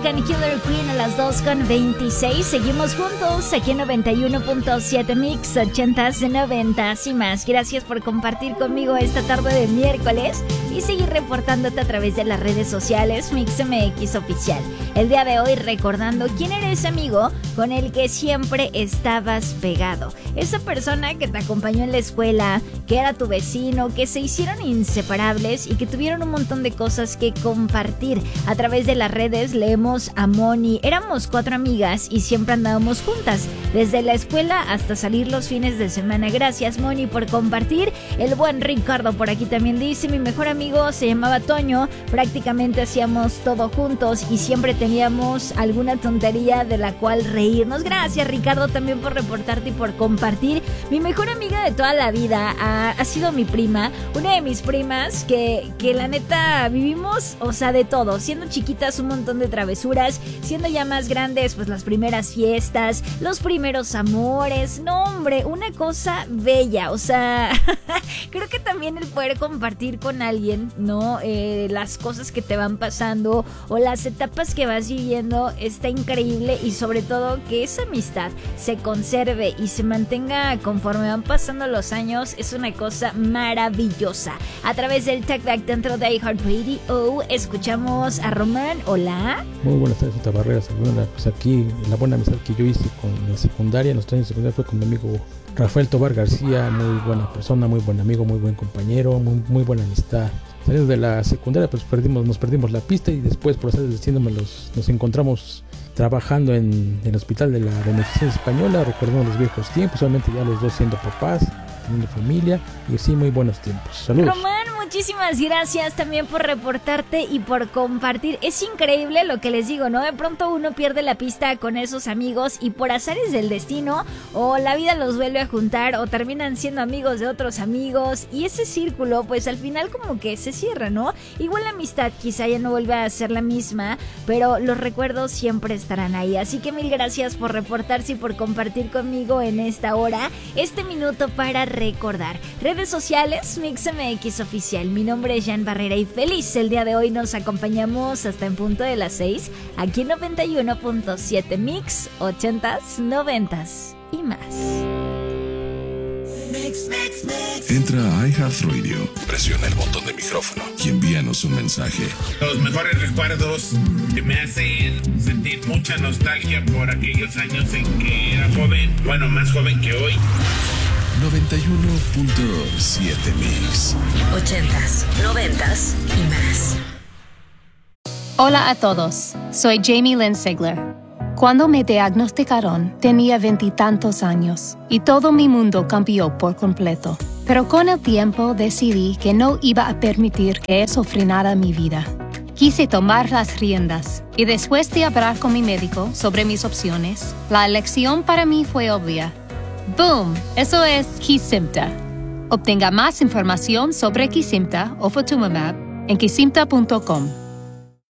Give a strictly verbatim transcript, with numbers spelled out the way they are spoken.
American Killer Queen a las dos con veintiséis. Seguimos juntos aquí en noventa y uno punto siete Mix, ochentas, noventas y más. Gracias por compartir conmigo esta tarde de miércoles y seguir reportándote a través de las redes sociales Mix M X Oficial. El día de hoy recordando quién era ese amigo con el que siempre estabas pegado. Esa persona que te acompañó en la escuela, que era tu vecino, que se hicieron inseparables y que tuvieron un montón de cosas que compartir. A través de las redes leemos a Moni. Éramos cuatro amigas y siempre andábamos juntas, desde la escuela hasta salir los fines de semana. Gracias, Moni, por compartir. El buen Ricardo por aquí también dice: mi mejor amigo se llamaba Toño, prácticamente hacíamos todo juntos y siempre teníamos alguna tontería de la cual reírnos. Gracias, Ricardo, también por reportarte y por compartir. Mi mejor amiga de toda la vida ha, ha sido mi prima, una de mis primas que, que la neta vivimos, o sea, de todo, siendo chiquitas un montón de travesuras, siendo ya más grandes, pues las primeras fiestas, los primeros amores. No, hombre, una cosa bella, o sea, creo que también el poder compartir con alguien, ¿no? Eh, las cosas que te van pasando o las etapas que vas viviendo está increíble, y sobre todo que esa amistad se conserve y se mantenga conforme van pasando los años es una cosa maravillosa. A través del Talkback dentro de iHeartRadio escuchamos a Román. Hola. Muy buenas tardes, Tita Barrera. Pues aquí la buena amistad que yo hice con la secundaria, en los años de secundaria, fue con mi amigo Rafael Tobar García. Muy buena persona, muy buen amigo, muy buen compañero, muy, muy buena amistad. Saliendo de la secundaria, pues perdimos, nos perdimos la pista, y después, por estar diciéndome, los, nos encontramos trabajando en, en el hospital de la Beneficencia Española. Recordamos los viejos tiempos, solamente ya los dos siendo papás, teniendo familia, y sí, muy buenos tiempos. Saludos. Román, muchísimas gracias también por reportarte y por compartir. Es increíble lo que les digo, ¿no? De pronto uno pierde la pista con esos amigos y por azares del destino o la vida los vuelve a juntar o terminan siendo amigos de otros amigos, y ese círculo pues al final como que se cierra, ¿no? Igual la amistad quizá ya no vuelve a ser la misma, pero los recuerdos siempre estarán ahí. Así que mil gracias por reportarse y por compartir conmigo en esta hora, este minuto para recordar. Redes sociales, Mix M X Oficial. Mi nombre es Jan Barrera y feliz el día de hoy nos acompañamos hasta en punto de las seis, aquí en noventa y uno punto siete Mix, ochentas, noventas y más. Mix, mix, mix. Entra a iHeartRadio, presiona el botón de micrófono y envíanos un mensaje. Los mejores recuerdos que me hacen sentir mucha nostalgia por aquellos años en que era joven, bueno, más joven que hoy. noventa y uno punto siete Mix. Ochentas, noventas y más. Hola a todos, soy Jamie Lynn Sigler. Cuando me diagnosticaron, tenía veintitantos años y todo mi mundo cambió por completo. Pero con el tiempo decidí que no iba a permitir que eso frenara mi vida. Quise tomar las riendas y después de hablar con mi médico sobre mis opciones, la elección para mí fue obvia. ¡Boom! Eso es Kesimpta. Obtenga más información sobre Kesimpta o Ofatumumab en kesimpta punto com.